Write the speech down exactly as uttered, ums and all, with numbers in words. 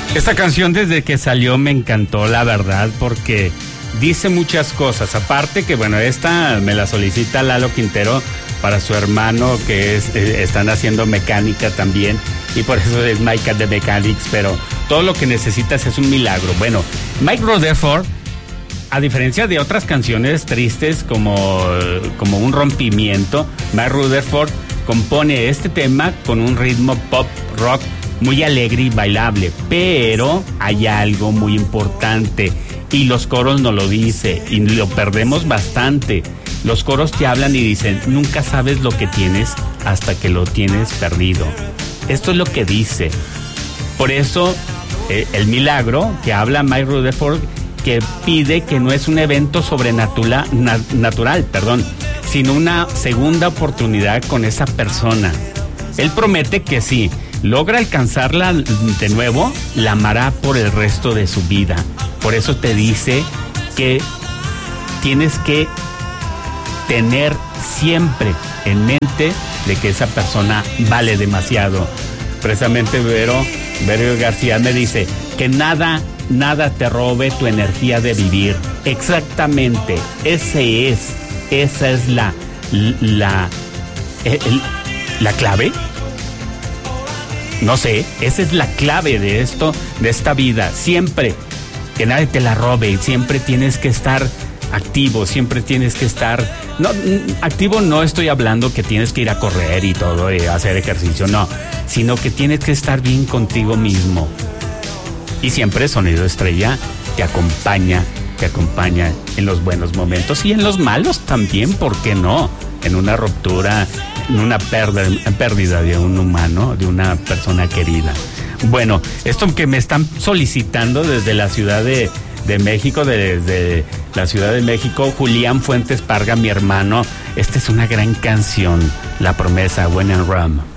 Esta canción desde que salió me encantó, la verdad, porque dice muchas cosas. Aparte que, bueno, esta me la solicita Lalo Quintero para su hermano, que es eh, están haciendo mecánica también, y por eso es Mike de Mechanics, pero todo lo que necesitas es un milagro. Bueno, Mike Rutherford, a diferencia de otras canciones tristes como, como un rompimiento, Mike Rutherford compone este tema con un ritmo pop rock muy alegre y bailable, pero hay algo muy importante y los coros nos lo dice y lo perdemos bastante. Los coros te hablan y dicen, nunca sabes lo que tienes hasta que lo tienes perdido. Esto es lo que dice. Por eso eh, el milagro que habla Mike Rutherford, que pide que no es un evento sobrenatural, na, natural, perdón, sino una segunda oportunidad con esa persona. Él promete que sí logra alcanzarla de nuevo, la amará por el resto de su vida. Por eso te dice que tienes que tener siempre en mente de que esa persona vale demasiado. Precisamente Vero, Vero García me dice que nada, nada te robe tu energía de vivir. Exactamente, ese es, esa es la, la, el, la clave. No sé, esa es la clave de esto, de esta vida. Siempre, que nadie te la robe, siempre tienes que estar activo, siempre tienes que estar... No, activo no estoy hablando que tienes que ir a correr y todo, y hacer ejercicio, no, sino que tienes que estar bien contigo mismo. Y siempre Sonido Estrella te acompaña, te acompaña en los buenos momentos y en los malos también, ¿por qué no? En una ruptura, en una pérdida, pérdida de un humano, de una persona querida. Bueno, esto que me están solicitando desde la Ciudad de, de México, desde la Ciudad de México, Julián Fuentes Parga, mi hermano, esta es una gran canción, La Promesa, When and Ram.